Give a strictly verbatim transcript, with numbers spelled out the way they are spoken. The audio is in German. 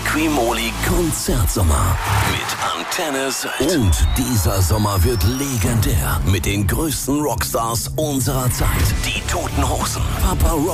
Sequimoli Konzertsommer mit Antenne Sylt. Und dieser Sommer wird legendär mit den größten Rockstars unserer Zeit. Die Toten Hosen, Papa Rock